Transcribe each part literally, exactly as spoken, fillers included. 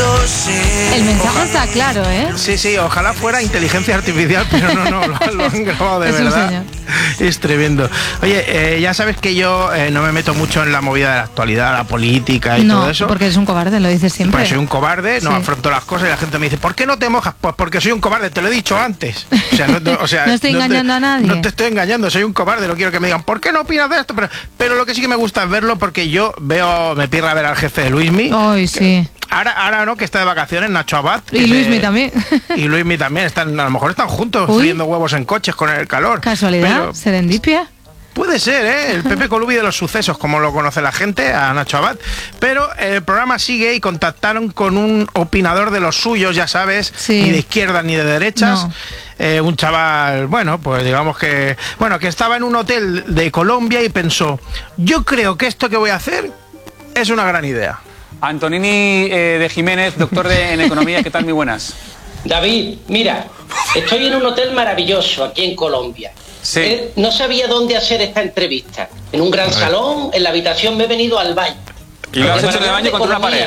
El mensaje está claro, ¿eh? Sí, sí, ojalá fuera inteligencia artificial, pero no, no, lo, lo han grabado de es verdad. Es tremendo. Oye, eh, ya sabes que yo eh, no me meto mucho en la movida de la actualidad, la política y no, todo eso. porque eres un cobarde, lo dices siempre. Pues soy un cobarde, no sí. afronto las cosas y la gente me dice, ¿por qué no te mojas? Pues porque soy un cobarde, te lo he dicho antes. O sea, no, no, o sea, no estoy no engañando te, a nadie. No te estoy engañando, soy un cobarde, no quiero que me digan, ¿por qué no opinas de esto? Pero, pero lo que sí que me gusta es verlo porque yo veo, me pierda ver al jefe de Luismi. Ay, sí. Ahora, ahora no, que está de vacaciones, Nacho Abad. Y Luismi también. Y Luismi también, están, a lo mejor están juntos Uy. friendo huevos en coches con el calor. ¿Casualidad? Pero, ¿Serendipia? puede ser, ¿eh? El Pepe Colubi de los sucesos, como lo conoce la gente, a Nacho Abad. Pero el programa sigue y contactaron con un opinador de los suyos, ya sabes, sí. ni de izquierdas ni de derechas. No. Eh, un chaval, bueno, pues digamos que, bueno, que estaba en un hotel de Colombia y pensó, yo creo que esto que voy a hacer es una gran idea. Antonini eh, de Jiménez, doctor de, en Economía, ¿qué tal? Muy buenas. David, mira, estoy en un hotel maravilloso aquí en Colombia. Sí. Eh, no sabía dónde hacer esta entrevista. En un gran salón, en la habitación me he venido al baño. Y lo has hecho en el baño contra una pared.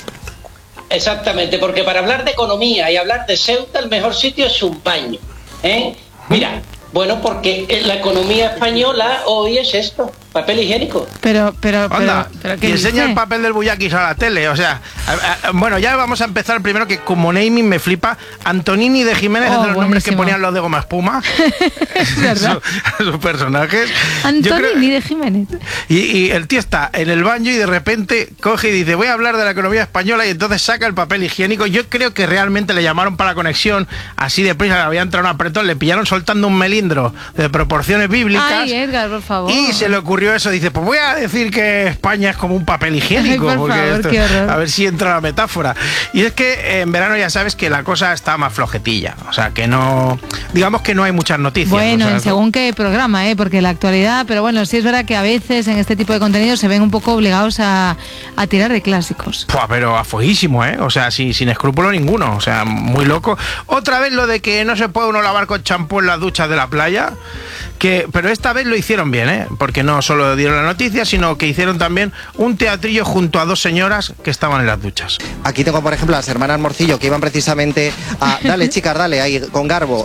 Exactamente, porque para hablar de economía y hablar de Ceuta, el mejor sitio es un baño. ¿eh? Mira, bueno, porque la economía española hoy es esto, papel higiénico. Pero, pero, Anda, pero, pero ¿qué y enseña dice? el papel del bullaquis a la tele, o sea, a, a, bueno, ya vamos a empezar primero que como naming me flipa, Antonini de Jiménez, Oh, es de los buenísimo. nombres que ponían los de Goma Espuma, Es verdad. sus, sus personajes. Yo Antonini creo- de Jiménez. Y, y el tío está en el baño y de repente coge y dice, voy a hablar de la economía española, y entonces saca el papel higiénico. Yo creo que realmente le llamaron para la conexión, así de prisa, le había entrado un apretón, le pillaron soltando un melindro de proporciones bíblicas. Ay, Edgar, por favor. Y se le ocurrió eso, dice, pues voy a decir que España es como un papel higiénico. Ay, por porque favor, esto- qué horror. a ver si entra la metáfora. Y es que en verano ya sabes que la cosa está más flojetilla, o sea, que no, digamos que no hay muchas noticias. Bueno, o sea, en según qué programa, ¿eh? Porque la actualidad, pero bueno, sí es verdad que a veces en este tipo de contenidos se ven un poco obligados a, a tirar de clásicos. Pua, pero a fueguísimo, ¿eh? O sea, sin, sin escrúpulo ninguno, o sea, muy loco. Otra vez lo de que no se puede uno lavar con champú en las duchas de la playa, que, pero esta vez lo hicieron bien, ¿eh? Porque no solo dieron la noticia, sino que hicieron también un teatrillo junto a dos señoras que estaban en las duchas. Aquí tengo, por ejemplo, las hermanas Morcillo, que iban precisamente a... Dale, chicas, dale, ahí, con garbo.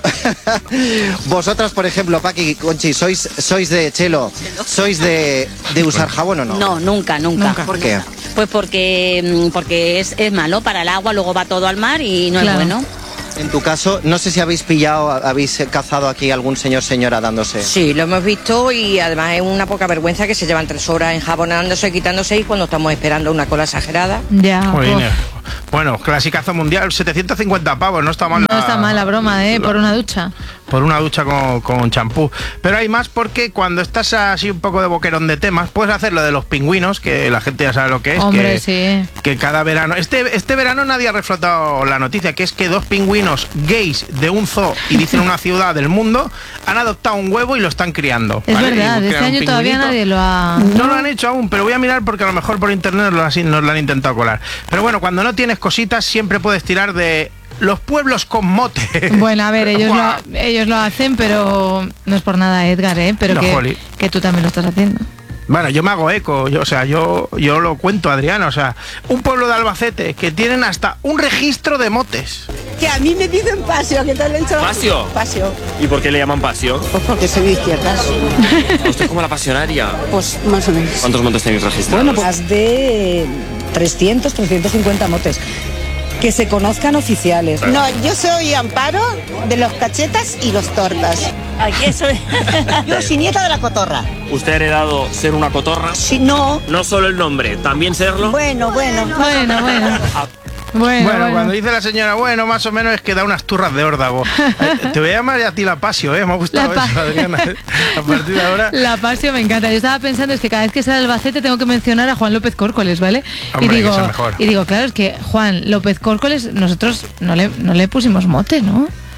Vosotras, por ejemplo, Paqui, Conchi, ¿sois, sois de Chelo? ¿Sois de, de usar jabón o no? No, nunca, nunca. Nunca. ¿Por qué? Pues porque, porque es, es malo para el agua, luego va todo al mar y no Claro. es bueno. En tu caso, no sé si habéis pillado, habéis cazado aquí algún señor, señora dándose. Sí, lo hemos visto y además es una poca vergüenza que se llevan tres horas enjabonándose, quitándose y cuando estamos esperando una cola exagerada. Ya. Jolines. uf. Bueno, clasicazo mundial, setecientos cincuenta pavos, no está mal. No está mal la broma, ¿eh? la- Por una ducha. Por una ducha con, con champú. Pero hay más porque cuando estás así un poco de boquerón de temas, puedes hacer lo de los pingüinos, que la gente ya sabe lo que es. Hombre, que, sí. que cada verano... Este, este verano nadie ha reflotado la noticia, que es que dos pingüinos gays de un zoo y dicen una ciudad del mundo han adoptado un huevo y lo están criando. Es ¿vale? verdad, Y este crean un año todavía pingüinito. nadie lo ha... No lo han hecho aún, pero voy a mirar porque a lo mejor por internet nos lo, así, nos lo han intentado colar. Pero bueno, cuando no tienes cositas siempre puedes tirar de los pueblos con mote. Bueno, a ver, ellos Guau. lo, ellos lo hacen, pero no es por nada, Edgar, ¿eh? Pero No, que, joli. que tú también lo estás haciendo. Bueno, yo me hago eco, yo, o sea, yo, yo lo cuento, Adriana, o sea, un pueblo de Albacete que tienen hasta un registro de motes. Que a mí me dicen pasio, que te lo he hecho. ¿Pasio? Pasio. ¿Y por qué le llaman pasio? Pues porque soy de izquierdas. ¿Usted es como la pasionaria? Pues más o menos. ¿Cuántos montes tenéis registrados? Bueno, pues más de trescientos, trescientos cincuenta motes. Que se conozcan oficiales. No, yo soy Amparo de los cachetas y los tortas. Aquí soy. Yo soy nieta de la cotorra. ¿Usted ha heredado ser una cotorra? Si no, No solo el nombre, también serlo. bueno, bueno. Bueno, bueno. Bueno, Bueno, bueno. cuando dice la señora, bueno, más o menos es que da unas turras de órdago. Eh, Te voy a llamar a ti la pasio, ¿eh? Me ha gustado La pa- eso, Adriana. A partir de ahora... La pasio me encanta. Yo estaba pensando, es que cada vez que sale Albacete tengo que mencionar a Juan López Córcoles, ¿vale? Hombre, y que digo, es el mejor. y digo, claro, es que Juan López Córcoles, nosotros no le, no le pusimos mote, ¿no?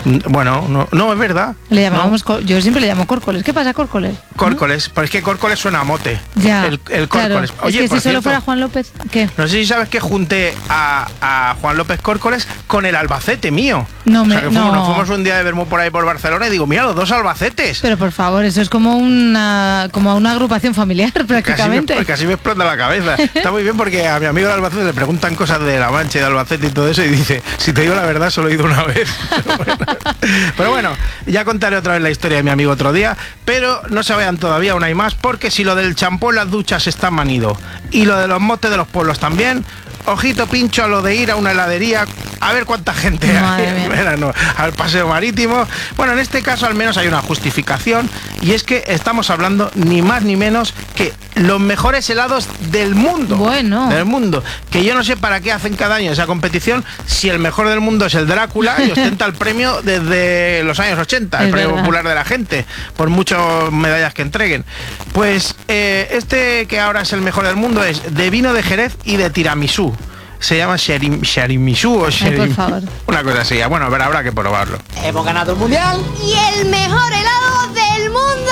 Bueno, no, no es verdad. Le llamábamos, ¿no? Yo siempre le llamo córcoles. ¿Qué pasa, córcoles? Córcoles, ¿no? Pero es que córcoles suena a mote. Ya, el, el córcoles. Claro. Oye, es que por si solo cierto, fuera Juan López, ¿qué? No sé si sabes que junté a, a Juan López Córcoles con el Albacete mío. No me, o sea, que fuimos, no. nos fuimos un día de Bermú por ahí por Barcelona y digo, mira, los dos Albacetes. Pero por favor, eso es como una como una agrupación familiar prácticamente. Casi me, casi me explota la cabeza. Está muy bien porque a mi amigo de Albacete le preguntan cosas de La Mancha y de Albacete y todo eso y dice, si te digo la verdad, solo he ido una vez. Pero bueno, pero bueno, ya contaré otra vez la historia de mi amigo otro día, pero no se vayan todavía, aún hay más, porque si lo del champú en las duchas está manido y lo de los motes de los pueblos también, ojito pincho a lo de ir a una heladería a ver cuánta gente hay en verano al paseo marítimo. Bueno, en este caso al menos hay una justificación y es que estamos hablando ni más ni menos que los mejores helados del mundo. Bueno. Del mundo. Que yo no sé para qué hacen cada año esa competición si el mejor del mundo es el Drácula y ostenta el premio desde los años ochenta, el es premio verdad. popular de la gente, por muchas medallas que entreguen. Pues eh, este que ahora es el mejor del mundo es de vino de Jerez y de tiramisú. Se llama Sherim, Sherimisú o Sherim, Ay, por favor. Una cosa así. Bueno, pero habrá que probarlo. Hemos ganado el mundial. Y el mejor helado del mundo.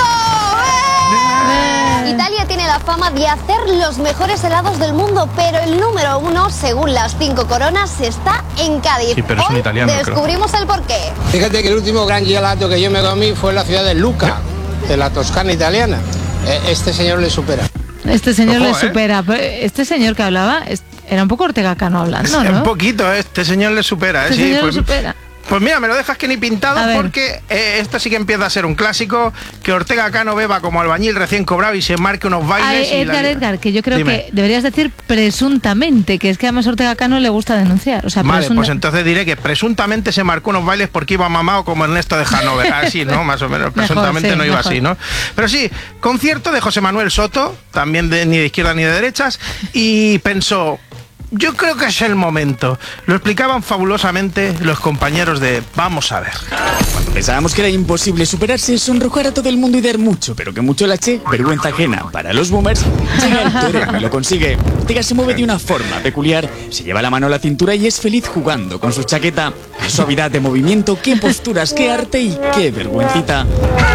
¡Eh! Italia tiene la fama de hacer los mejores helados del mundo, pero el número uno, según las cinco coronas, está en Cádiz. Sí, pero es un Hoy italiano, descubrimos creo. el porqué. Fíjate que el último gran gelato que yo me comí fue en la ciudad de Lucca, de la Toscana italiana. Este señor le supera. Este señor Ojo, le ¿eh? supera. Este señor que hablaba es- era un poco Ortega Cano hablando, ¿no? Un poquito, ¿eh? Este señor le supera. ¿eh? Este Sí, señor pues, le supera. Pues mira, me lo dejas que ni pintado A ver. porque eh, esto sí que empieza a ser un clásico, que Ortega Cano beba como albañil recién cobrado y se marque unos bailes. Ay, y la Edgar, liga. Edgar, que yo creo Dime. que deberías decir presuntamente, que es que además Ortega Cano le gusta denunciar. O sea, Vale, presunta- pues entonces diré que presuntamente se marcó unos bailes porque iba mamado como Ernesto de Hanover. Así, ¿no? Más o menos. Mejor, Presuntamente sí, no iba mejor. así, ¿no? Pero sí, concierto de José Manuel Soto, también de, ni de izquierda ni de derechas, y pensó... Yo creo que es el momento. Lo explicaban fabulosamente los compañeros de Vamos a ver. Cuando pensábamos que era imposible superarse, sonrojar a todo el mundo y dar mucho, pero que mucho la che, vergüenza ajena para los boomers, llega el torero y lo consigue. Ortega se mueve de una forma peculiar, se lleva la mano a la cintura y es feliz jugando con su chaqueta. Qué suavidad de movimiento, qué posturas, qué arte y qué vergüencita.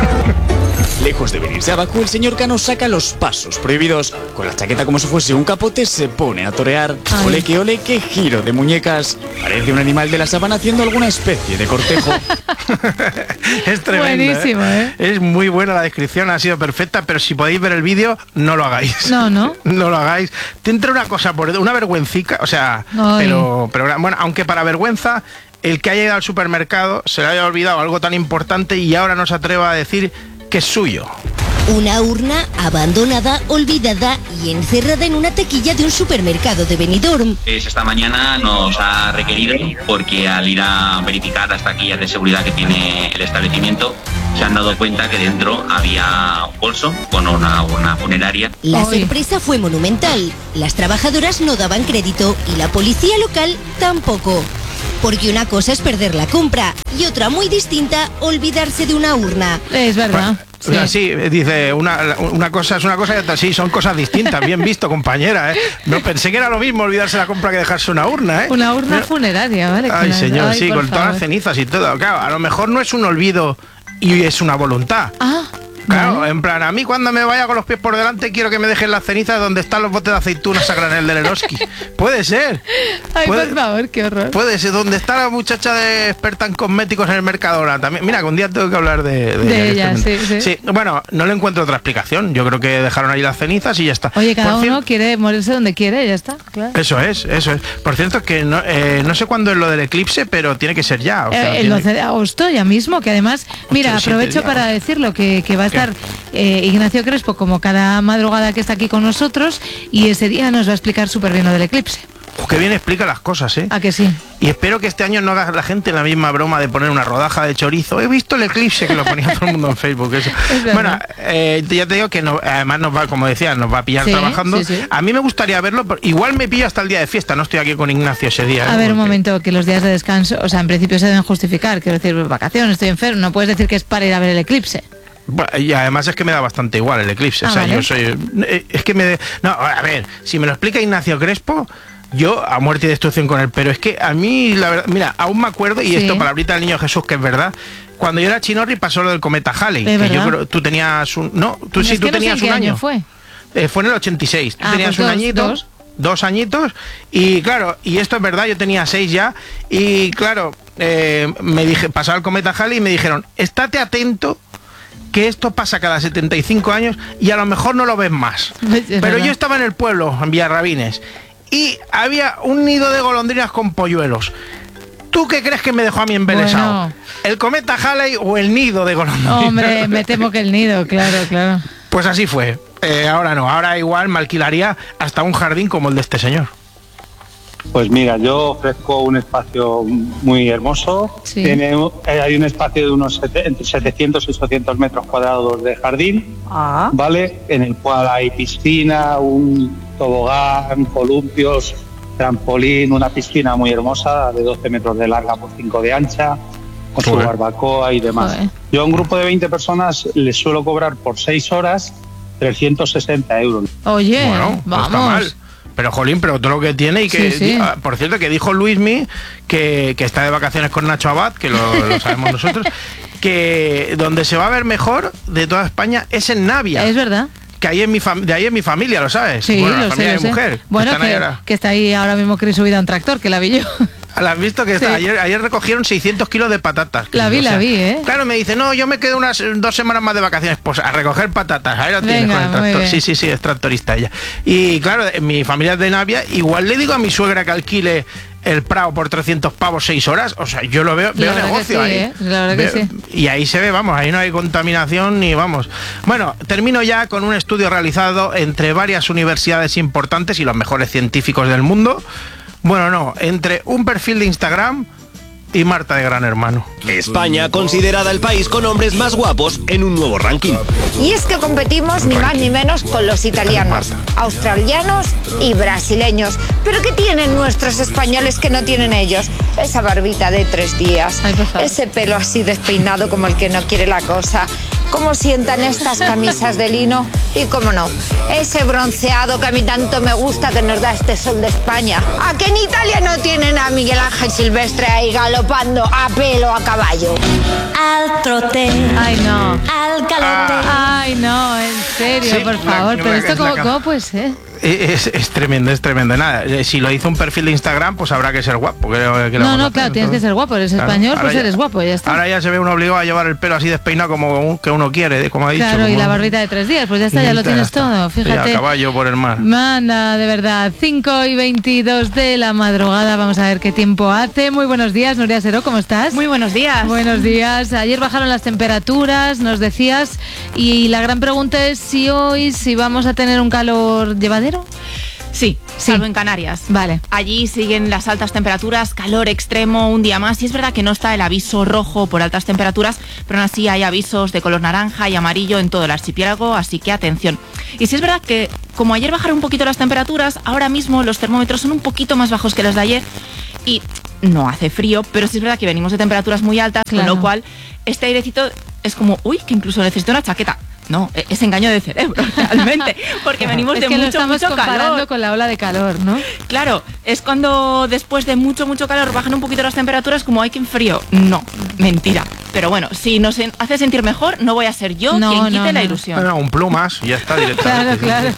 Lejos de venirse abajo, el señor Cano saca los pasos prohibidos. Con la chaqueta como si fuese un capote, se pone a torear. Ay. Ole que ole, qué giro de muñecas. Parece un animal de la sabana haciendo alguna especie de cortejo. Es tremendo. Buenísimo, ¿eh? Es muy buena la descripción, ha sido perfecta, pero si podéis ver el vídeo, no lo hagáis. No, no. No lo hagáis. Te entra una cosa por una vergüencica, o sea, Ay. pero, pero bueno, aunque para vergüenza, el que haya ido al supermercado se le haya olvidado algo tan importante y ahora no se atreva a decir que es suyo. Una urna abandonada, olvidada y encerrada en una taquilla de un supermercado de Benidorm. Es esta mañana nos ha requerido porque al ir a verificar las taquillas de seguridad que tiene el establecimiento se han dado cuenta que dentro había un bolso con una urna funeraria. La Ay. sorpresa fue monumental. Las trabajadoras no daban crédito y la policía local tampoco. Porque una cosa es perder la compra y otra muy distinta, olvidarse de una urna. Es verdad. O sea, sí, dice, una, una cosa es una cosa y otra sí, son cosas distintas. Bien visto, compañera, ¿eh? No pensé que era lo mismo olvidarse la compra que dejarse una urna, ¿eh? Una urna Mira. funeraria, ¿vale? Ay, Con- señor, ay, sí, por con todas las favor. cenizas y todo. Claro, a lo mejor no es un olvido y es una voluntad. Ah, Claro, vale. en plan, a mí cuando me vaya con los pies por delante quiero que me dejen las cenizas donde están los botes de aceitunas a granel del Eroski. Puede ser. Ay, puede- por favor, qué horror. Puede ser, donde está la muchacha de experta en cosméticos en el Mercadona también. Mira, que un día tengo que hablar de, de, De ella, ella, que sí, sí. Sí, bueno, no le encuentro otra explicación. Yo creo que dejaron ahí las cenizas y ya está. Oye, cada Por uno cier- quiere morirse donde quiere, ya está, claro. Eso es, eso es. Por cierto, que no, eh, no sé cuándo es lo del eclipse, pero tiene que ser ya. O sea, Eh, el tiene- doce de agosto ya mismo, que además, mira, de siete aprovecho días. para decirlo, que, que va a ¿Qué? estar eh, Ignacio Crespo como cada madrugada que está aquí con nosotros y ese día nos va a explicar súper bien lo del eclipse. Uf, que bien explica las cosas, ¿eh? ¿A que sí? Y espero que este año no haga la gente la misma broma de poner una rodaja de chorizo. He visto el eclipse, que lo ponía todo el mundo en Facebook. Eso. Es verdad. Bueno, eh, ya te digo que no- además nos va, como decía, nos va a pillar Sí, trabajando. sí, sí. A mí me gustaría verlo, pero igual me pillo hasta el día de fiesta. No estoy aquí con Ignacio ese día. ¿eh? A ver, un Porque- momento, que los días de descanso, o sea, en principio se deben justificar, quiero decir, vacaciones, estoy enfermo, no puedes decir que es para ir a ver el eclipse. Bueno, y además es que me da bastante igual el eclipse. Ah, o sea, vale. yo soy. eh, Es que me. de- No, a ver, si me lo explica Ignacio Crespo, yo a muerte y destrucción con él, pero es que a mí, la verdad, mira, aún me acuerdo, y Sí. esto palabrita del niño Jesús, que es verdad, cuando yo era chinorri pasó lo del cometa Halley, ¿Es que yo verdad? creo, tú tenías un... No, tú No, sí, es tú que no sé tenías en qué un año año. fue. Eh, fue en el ochenta y seis, tú Ah, tenías pues un dos, añito... dos. Dos añitos, y claro, y esto es verdad, yo tenía seis ya, y claro, eh, me dije, pasaba el cometa Halley y me dijeron, estate atento, que esto pasa cada setenta y cinco años y a lo mejor no lo ves más. Es Pero verdad. yo estaba en el pueblo, en Villarrabines, y había un nido de golondrinas con polluelos. ¿Tú qué crees que me dejó a mí embelesado? Bueno. ¿El cometa Halley o el nido de golondrinas? Hombre, me temo que el nido, claro, claro. Pues así fue. Eh, ahora no, ahora igual me alquilaría hasta un jardín como el de este señor. Pues mira, yo ofrezco un espacio muy hermoso. Sí. Tiene, eh, hay un espacio de unos sete- entre setecientos y ochocientos metros cuadrados de jardín, Ah. ¿vale? En el cual hay piscina, un tobogán, columpios, trampolín, una piscina muy hermosa de doce metros de larga por cinco de ancha, con su Joder. barbacoa y demás. Joder. Yo a un grupo de veinte personas les suelo cobrar por seis horas trescientos sesenta euros. Oye, Bueno, no está vamos. mal. Pero jolín, pero todo lo que tiene y que... Sí, sí. Ah, por cierto, que dijo Luismi que, que está de vacaciones con Nacho Abad, que lo, lo sabemos nosotros, que donde se va a ver mejor de toda España es en Navia. Es verdad. Que ahí es mi fam- de ahí es mi familia, ¿lo sabes? Sí, bueno, la lo familia sé, de lo sé. mi mujer. Bueno, Están ahí que, ahora. que está ahí ahora mismo Cris subida a un tractor, que la vi yo. ¿La has visto? Que está- Sí. ayer, ayer recogieron seiscientos kilos de patatas. La vi, O la sea, vi, ¿eh? Claro, me dice, no, yo me quedo unas eh, dos semanas más de vacaciones. Pues a recoger patatas. Ahí lo tienes Venga, con el muy tractor. bien. Sí, sí, sí, es tractorista ella. Y claro, en mi familia es de Navia. Igual le digo a mi suegra que alquile el Prado por trescientos pavos seis horas. O sea, yo lo veo, La veo verdad que negocio sí, ahí. ¿eh? La verdad que Veo- sí. Y ahí se ve, vamos, ahí no hay contaminación ni vamos. Bueno, termino ya con un estudio realizado entre varias universidades importantes y los mejores científicos del mundo. Bueno, no, entre un perfil de Instagram y Marta de Gran Hermano. España considerada el país con hombres más guapos en un nuevo ranking. Y es que competimos ni más ni menos con los italianos, australianos y brasileños. ¿Pero qué tienen nuestros españoles que no tienen ellos? Esa barbita de tres días, ese pelo así despeinado como el que no quiere la cosa. ¿Cómo sientan estas camisas de lino? Y cómo no, ese bronceado que a mí tanto me gusta que nos da este sol de España. ¿A que en Italia no tienen a Miguel Ángel Silvestre ahí galopando a pelo a caballo? Al trote. Ay, no. Al calote. Ay, no, en serio, Sí, por la- favor. la- Pero esto, la- ¿cómo, la- cómo puede ser? Es, es tremendo, es tremendo. Nada, eh, si lo hizo un perfil de Instagram, pues habrá que ser guapo. ¿qué- qué le No, vamos a no, hacer? claro, tienes que Entonces, ser guapo. Eres claro, español, ahora pues ya- eres guapo, ya está. Ahora ya se ve uno obligado a llevar el pelo así despeinado como un- que uno quiere, como ha dicho. Claro, y como- la barbita de tres días, pues ya está, ya lo está, tienes está. todo, Sí, fíjate. a caballo por el mar. Manda, de verdad, cinco y veintidós de la madrugada, vamos a ver qué tiempo hace. Muy buenos días, Nuria Seró, ¿cómo estás? Muy buenos días. Buenos días. Ayer bajaron las temperaturas, nos decías, y la gran pregunta es si hoy, si vamos a tener un calor llevadero. Sí, salvo en Canarias. Vale. Allí siguen las altas temperaturas, calor extremo un día más. Y es verdad que no está el aviso rojo por altas temperaturas, pero aún así hay avisos de color naranja y amarillo en todo el archipiélago, así que atención. Y sí es verdad que, como ayer bajaron un poquito las temperaturas, ahora mismo los termómetros son un poquito más bajos que los de ayer y no hace frío, pero sí es verdad que venimos de temperaturas muy altas, Claro. con lo cual este airecito es como, uy, que incluso necesito una chaqueta. No, e- es engaño de cerebro, realmente, porque venimos Es de que lo mucho, estamos mucho comparando calor. con la ola de calor, ¿no? Claro, es cuando después de mucho, mucho calor bajan un poquito las temperaturas, como hay que en frío. No, mentira. Pero bueno, si nos en- hace sentir mejor, no voy a ser yo No, quien quite no, la no. ilusión. Bueno, un plumas y ya está directamente. Claro, claro.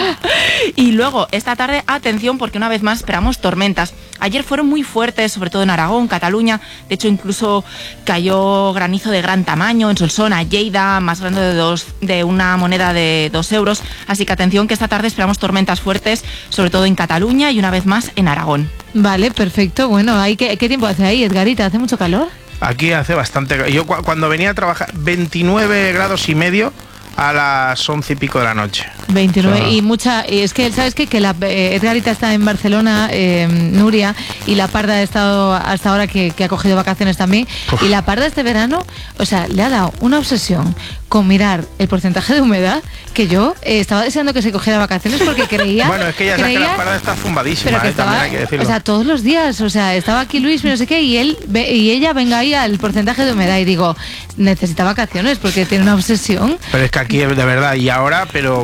Y luego, esta tarde, atención, porque una vez más esperamos tormentas. Ayer fueron muy fuertes, sobre todo en Aragón, Cataluña. De hecho, incluso cayó granizo de gran tamaño en Solsona, Lleida, más grande de, dos, de una moneda de dos euros. Así que atención, que esta tarde esperamos tormentas fuertes, sobre todo en Cataluña y una vez más en Aragón. Vale, perfecto. Bueno, ¿hay qué, ¿qué tiempo hace ahí, Edgarita? ¿Hace mucho calor? Aquí hace bastante. Yo cu- cuando venía a trabajar, veintinueve grados y medio a las once y pico de la noche. veintinueve O sea, y mucha, y es que sabes qué? que la eh, Edgarita está en Barcelona, eh, Nuria, y la Parda ha estado hasta ahora que, que ha cogido vacaciones también. Uf. Y la Parda este verano, o sea, le ha dado una obsesión con mirar el porcentaje de humedad que yo eh, estaba deseando que se cogiera vacaciones porque creía Bueno, es que ya sabes que creía- la parada está zumbadísima, pero que eh, también estaba, hay que decirlo. o sea, todos los días, o sea, estaba aquí Luis, pero no sé qué, y él ve- y ella venga ahí al porcentaje de humedad y digo, necesita vacaciones porque tiene una obsesión. Pero es que aquí, de verdad, y ahora, pero uf,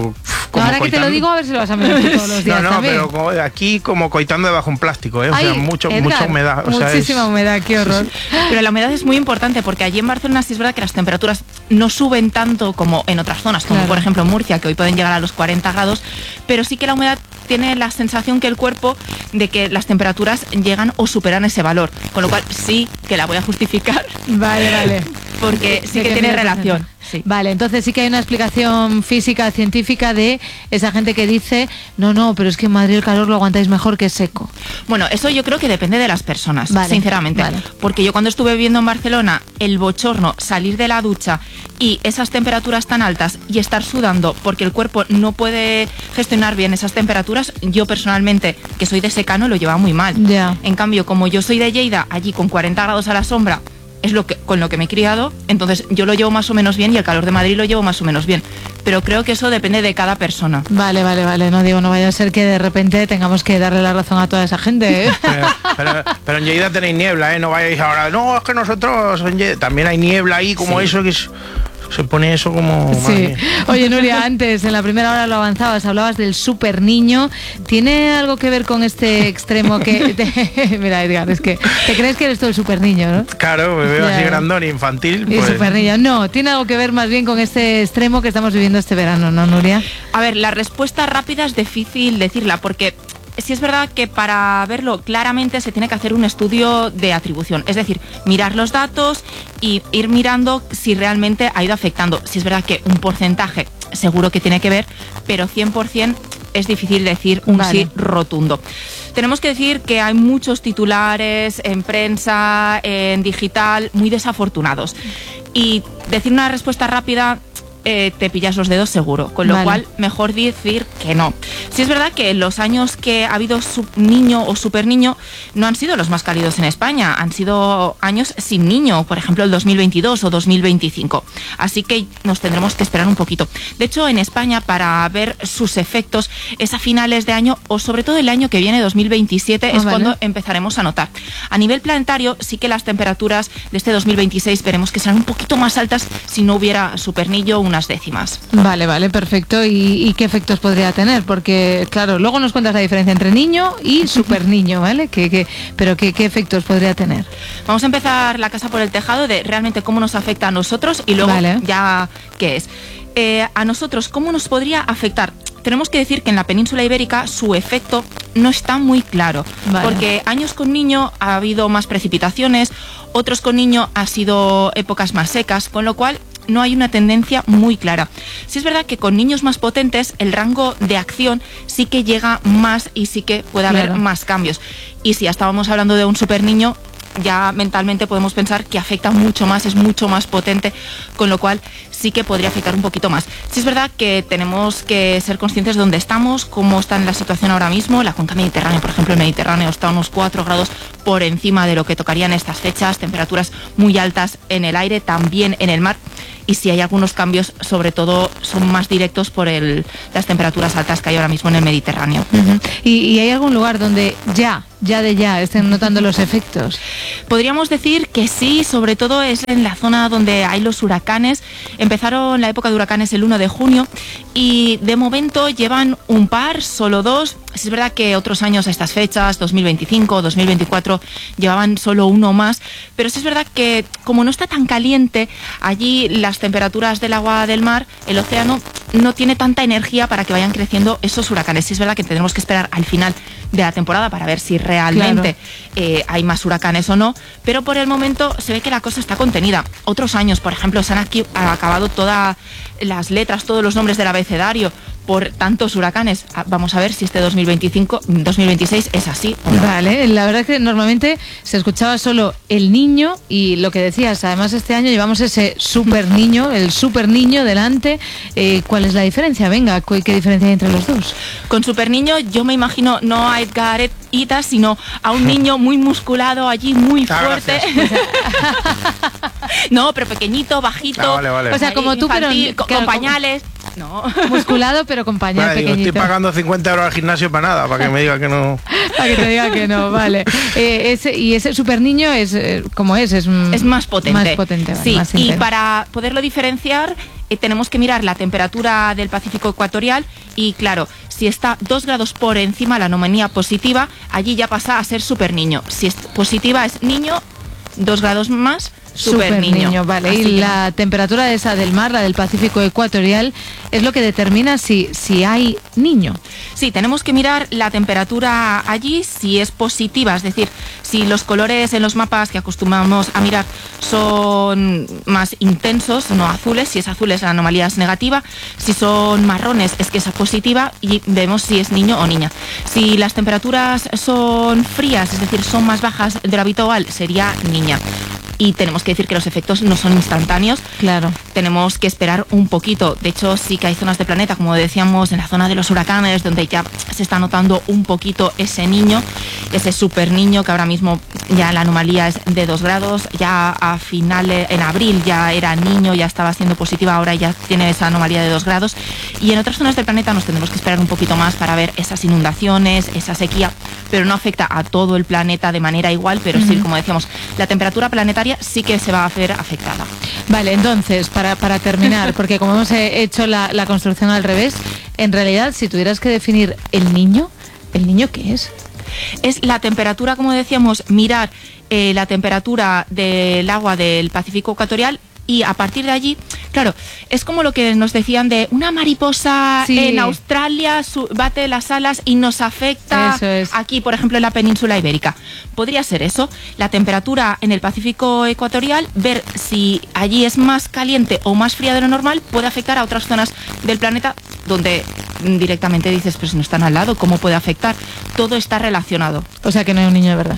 como ahora que te lo coitando- digo, a ver si lo vas a mirar todos los días No, no, también. pero como aquí como coitando debajo un plástico, ¿eh? O sea, Ay, mucho, Edgar, mucha humedad. O sea, es- Muchísima humedad, qué horror. Pero la humedad es muy importante porque allí en Barcelona sí es verdad que las temperaturas no suben tanto como en otras zonas, como Claro. por ejemplo en Murcia, que hoy pueden llegar a los cuarenta grados, pero sí que la humedad tiene la sensación que el cuerpo de que las temperaturas llegan o superan ese valor, con lo cual sí que la voy a justificar. Vale, vale. Porque sí De que que tiene mide relación. Sí. Vale, entonces sí que hay una explicación física, científica de esa gente que dice, no, no, pero es que en Madrid el calor lo aguantáis mejor que seco. Bueno, eso yo creo que depende de las personas, Vale, sinceramente. vale. Porque yo cuando estuve viviendo en Barcelona, el bochorno, salir de la ducha y esas temperaturas tan altas y estar sudando porque el cuerpo no puede gestionar bien esas temperaturas, yo personalmente, que soy de secano, lo llevaba muy mal. Ya. En cambio, como yo soy de Lleida, allí con cuarenta grados a la sombra, es lo que, con lo que me he criado, entonces yo lo llevo más o menos bien y el calor de Madrid lo llevo más o menos bien. Pero creo que eso depende de cada persona. Vale, vale, vale, no digo, no vaya a ser que de repente tengamos que darle la razón a toda esa gente, ¿eh? Pero, pero, pero en Lleida tenéis niebla, ¿eh? No vayáis ahora. No, es que nosotros en Lleida también hay niebla ahí, como Sí. eso que es- se pone eso como. Sí. madre mía. Oye, Nuria, antes, en la primera hora lo avanzabas, hablabas del super niño. ¿Tiene algo que ver con este extremo que... te- Mira, Edgar, es que te crees que eres todo el super niño, ¿no? Claro, me veo Ya. así grandón, infantil. Y Pues, super niño. No, tiene algo que ver más bien con este extremo que estamos viviendo este verano, ¿no, Nuria? A ver, la respuesta rápida es difícil decirla porque sí es verdad que para verlo claramente se tiene que hacer un estudio de atribución, es decir, mirar los datos y ir mirando si realmente ha ido afectando. Si es verdad que un porcentaje seguro que tiene que ver, pero cien por ciento es difícil decir un Vale. sí rotundo. Tenemos que decir que hay muchos titulares en prensa, en digital, muy desafortunados. Y decir una respuesta rápida eh, te pillas los dedos seguro, con lo Vale. cual mejor decir que no. Sí es verdad que los años que ha habido sub niño o super niño no han sido los más cálidos en España, han sido años sin niño, por ejemplo el dos mil veintidós o dos mil veinticinco, así que nos tendremos que esperar un poquito. De hecho, en España, para ver sus efectos es a finales de año o sobre todo el año que viene, dos mil veintisiete, Ah, es vale. cuando empezaremos a notar. A nivel planetario sí que las temperaturas de este dos mil veintiséis veremos que serán un poquito más altas si no hubiera supernillo, unas décimas. Vale, vale, perfecto. ¿Y, y qué efectos podría tener? Porque, claro, luego nos cuentas la diferencia entre niño y super niño, ¿vale? ¿Qué, qué, pero qué, qué efectos podría tener? Vamos a empezar la casa por el tejado de realmente cómo nos afecta a nosotros y luego Vale. ya qué es. Eh, a nosotros, ¿cómo nos podría afectar? Tenemos que decir que en la península ibérica su efecto no está muy claro, Vale. porque años con niño ha habido más precipitaciones, otros con niño ha sido épocas más secas, con lo cual no hay una tendencia muy clara. Sí es verdad que con niños más potentes el rango de acción sí que llega más y sí que puede haber Claro. más cambios. Y si ya estábamos hablando de un super niño, ya mentalmente podemos pensar que afecta mucho más, es mucho más potente, con lo cual sí que podría afectar un poquito más. Sí es verdad que tenemos que ser conscientes de dónde estamos, cómo está en la situación ahora mismo. La cuenca mediterránea, por ejemplo, el Mediterráneo está a unos cuatro grados por encima de lo que tocaría en estas fechas, temperaturas muy altas en el aire, también en el mar. Y si hay algunos cambios, sobre todo son más directos por el, las temperaturas altas que hay ahora mismo en el Mediterráneo. Ujú. ¿Y, y hay algún lugar donde ya, ya de ya, estén notando los efectos? Podríamos decir que sí, sobre todo es en la zona donde hay los huracanes. Empezaron la época de huracanes el uno de junio y de momento llevan un par, solo dos. Es verdad que otros años a estas fechas, dos mil veinticinco, dos mil veinticuatro, llevaban solo uno más, pero sí es verdad que como no está tan caliente, allí las temperaturas del agua del mar, el océano, no tiene tanta energía para que vayan creciendo esos huracanes. Sí es verdad que tendremos que esperar al final de la temporada para ver si realmente eh, hay más huracanes o no, pero por el momento se ve que la cosa está contenida. Otros años, por ejemplo, se han aquí, acabado todas las letras, todos los nombres del abecedario por tantos huracanes. Ah, Vamos a ver si este dos mil veinticinco, dos mil veintiséis es así o no. Vale, la verdad es que normalmente se escuchaba solo el niño y lo que decías, además este año llevamos ese super niño, el super niño delante. Eh, ¿Cuál es la diferencia? Venga, ¿cu- ¿qué diferencia hay entre los dos? Con super niño yo me imagino no a Edgar Ita, sino a un niño muy musculado allí, muy Ah, fuerte. No, pero pequeñito, bajito. Ah, vale, vale. O sea, como tú, pero infantil, con, claro, con como- pañales. No. Musculado, pero con pañal Vale, digo, pequeñito. estoy pagando cincuenta euros al gimnasio para nada, para que me diga que no. Para que te diga que no, vale. Eh, ese, y ese super niño es, eh, ¿cómo es? Es, mm, Es más potente. Más potente, vale, sí, más y intenso. para poderlo diferenciar, eh, tenemos que mirar la temperatura del Pacífico ecuatorial y, claro, si está dos grados por encima, la anomalía positiva, allí ya pasa a ser super niño. Si es positiva es niño, dos grados más, super, super niño. niño. Vale, Así y que la temperatura esa del mar, la del Pacífico ecuatorial, es lo que determina si, si hay niño. Sí, tenemos que mirar la temperatura allí, si es positiva, es decir, si los colores en los mapas que acostumbramos a mirar son más intensos, no azules, si es azul es la anomalía es negativa, si son marrones es que es positiva y vemos si es niño o niña. Si las temperaturas son frías, es decir, son más bajas de lo habitual, sería niña. Y tenemos que decir que los efectos no son instantáneos. Claro. Tenemos que esperar un poquito. De hecho, sí que hay zonas del planeta, como decíamos, en la zona de los huracanes, donde ya se está notando un poquito ese niño, ese super niño, que ahora mismo ya la anomalía es de dos grados. Ya a finales, en abril ya era niño, ya estaba siendo positiva, ahora ya tiene esa anomalía de dos grados. Y en otras zonas del planeta nos tendremos que esperar un poquito más para ver esas inundaciones, esa sequía, pero no afecta a todo el planeta de manera igual, pero sí, como decíamos, la temperatura planetaria sí que se va a hacer afectada. Vale, entonces, para, para terminar, porque como hemos hecho la, la construcción al revés, en realidad, si tuvieras que definir el niño, ¿el niño qué es? Es la temperatura, como decíamos, mirar eh, la temperatura del agua del Pacífico ecuatorial y a partir de allí, claro, es como lo que nos decían de una mariposa sí. en Australia su, bate las alas y nos afecta eso es. Aquí, por ejemplo, en la península ibérica. Podría ser eso, la temperatura en el Pacífico ecuatorial, ver si allí es más caliente o más fría de lo normal, puede afectar a otras zonas del planeta donde directamente dices, pero si no están al lado, ¿cómo puede afectar? Todo está relacionado. O sea que no hay un niño de verdad.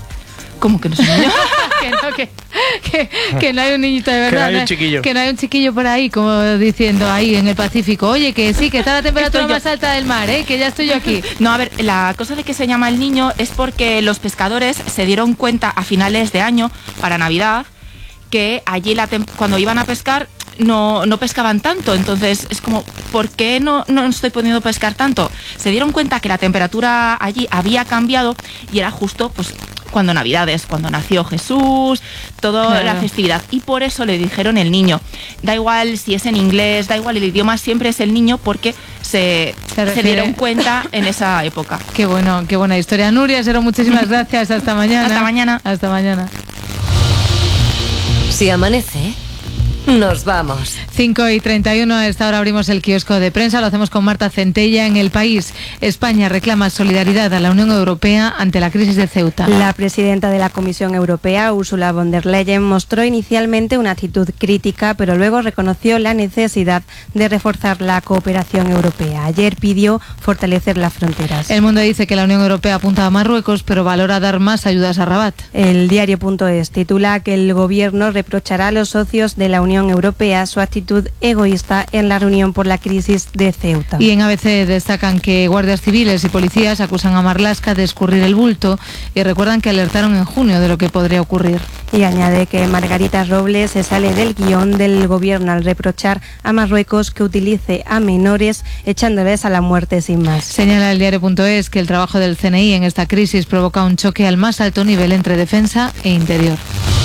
¿Cómo que no es un niño? que, no, que, que, que no hay un niñito de verdad. Que no hay un chiquillo. Que no hay un chiquillo por ahí, como diciendo ahí en el Pacífico. Oye, que sí, que está la temperatura más alta del mar, ¿eh? Que ya estoy yo aquí. No, a ver, la cosa de que se llama el niño es porque los pescadores se dieron cuenta a finales de año, para Navidad, que allí la cuando iban a pescar no, no pescaban tanto. Entonces es como, ¿por qué no, no estoy pudiendo pescar tanto? Se dieron cuenta que la temperatura allí había cambiado y era justo, pues, cuando Navidades, cuando nació Jesús, toda claro. la festividad. Y por eso le dijeron el niño. Da igual si es en inglés, da igual el idioma, siempre es el niño porque se, se dieron cuenta en esa época. Qué bueno, qué buena historia. Nuria Sero, muchísimas gracias. Hasta mañana. Hasta mañana. Hasta mañana. Si amanece, nos vamos. cinco y treinta y uno, a esta hora abrimos el kiosco de prensa, lo hacemos con Marta Centella. En El País, España reclama solidaridad a la Unión Europea ante la crisis de Ceuta. La presidenta de la Comisión Europea, Ursula von der Leyen, mostró inicialmente una actitud crítica, pero luego reconoció la necesidad de reforzar la cooperación europea. Ayer pidió fortalecer las fronteras. El Mundo dice que la Unión Europea apunta a Marruecos, pero valora dar más ayudas a Rabat. El diario.es titula que el gobierno reprochará a los socios de la Unión Europea su actitud egoísta en la reunión por la crisis de Ceuta. Y en A B C destacan que guardias civiles y policías acusan a Marlaska de escurrir el bulto y recuerdan que alertaron en junio de lo que podría ocurrir. Y añade que Margarita Robles se sale del guión del gobierno al reprochar a Marruecos que utilice a menores echándoles a la muerte sin más. Señala el diario.es que el trabajo del C N I en esta crisis provoca un choque al más alto nivel entre defensa e interior.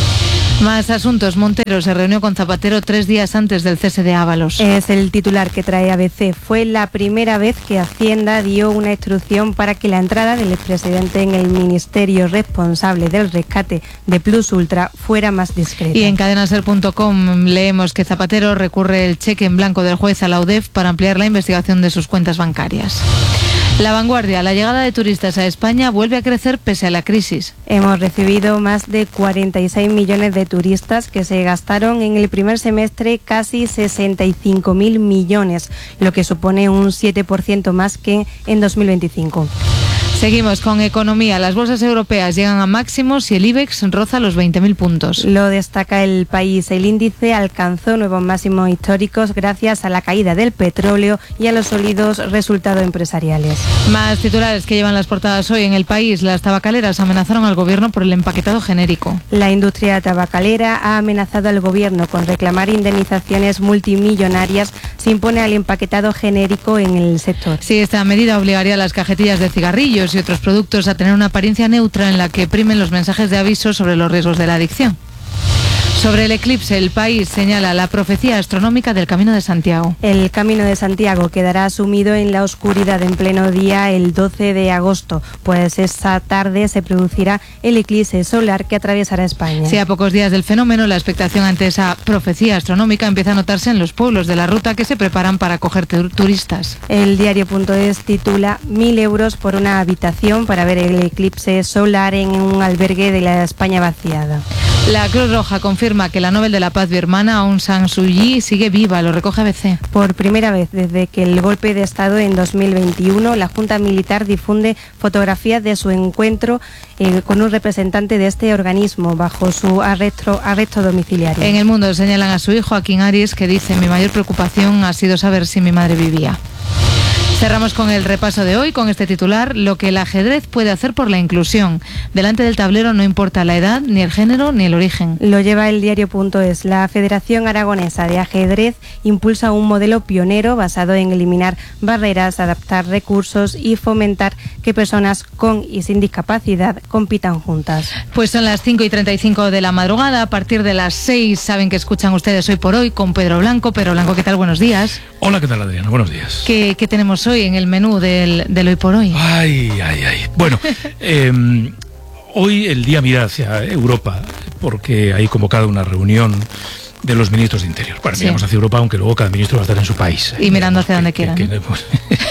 Más asuntos. Montero se reunió con Zapatero tres días antes del cese de Ábalos. Es el titular que trae A B C. Fue la primera vez que Hacienda dio una instrucción para que la entrada del expresidente en el ministerio responsable del rescate de Plus Ultra fuera más discreta. Y en cadenaser punto com leemos que Zapatero recurre el cheque en blanco del juez a la U D E F para ampliar la investigación de sus cuentas bancarias. La Vanguardia, la llegada de turistas a España vuelve a crecer pese a la crisis. Hemos recibido más de cuarenta y seis millones de turistas que se gastaron en el primer semestre casi sesenta y cinco mil millones, lo que supone un siete por ciento más que en dos mil veinticinco. Seguimos con economía. Las bolsas europeas llegan a máximos y el IBEX roza los veinte mil puntos. Lo destaca El País. El índice alcanzó nuevos máximos históricos gracias a la caída del petróleo y a los sólidos resultados empresariales. Más titulares que llevan las portadas hoy en El País. Las tabacaleras amenazaron al gobierno por el empaquetado genérico. La industria tabacalera ha amenazado al gobierno con reclamar indemnizaciones multimillonarias si impone al empaquetado genérico en el sector. Sí, esta medida obligaría a las cajetillas de cigarrillos y otros productos a tener una apariencia neutra en la que primen los mensajes de aviso sobre los riesgos de la adicción. Sobre el eclipse, El País señala la profecía astronómica del Camino de Santiago. El Camino de Santiago quedará sumido en la oscuridad en pleno día el doce de agosto, pues esta tarde se producirá el eclipse solar que atravesará España. Sí, a pocos días del fenómeno, la expectación ante esa profecía astronómica empieza a notarse en los pueblos de la ruta que se preparan para acoger tur- turistas. El diario.es titula Mil euros por una habitación para ver el eclipse solar en un albergue de la España vaciada. La Cruz Roja confirma que la Nobel de la Paz birmana Aung San Suu Kyi sigue viva, lo recoge A B C. Por primera vez desde que el golpe de Estado en dos mil veintiuno, la Junta Militar difunde fotografías de su encuentro eh, con un representante de este organismo bajo su arresto, arresto domiciliario. En El Mundo señalan a su hijo, Joaquín Aris, que dice: mi mayor preocupación ha sido saber si mi madre vivía. Cerramos con el repaso de hoy, con este titular: lo que el ajedrez puede hacer por la inclusión. Delante del tablero no importa la edad, ni el género, ni el origen. Lo lleva el diario.es. La Federación Aragonesa de Ajedrez impulsa un modelo pionero basado en eliminar barreras, adaptar recursos y fomentar que personas con y sin discapacidad compitan juntas. Pues son las cinco y treinta y cinco de la madrugada. A partir de las seis saben que escuchan ustedes Hoy por Hoy con Pedro Blanco. Pedro Blanco, ¿qué tal? Buenos días. Hola, ¿qué tal, Adriana? Buenos días. ¿Qué, qué tenemos hoy en el menú del, del Hoy por Hoy? Ay, ay, ay. Bueno, eh, hoy el día mira hacia Europa, porque hay convocada una reunión de los ministros de Interior. Bueno, Sí. miramos hacia Europa, aunque luego cada ministro va a estar en su país. Y mirando hacia donde quieran. Que- que- pues,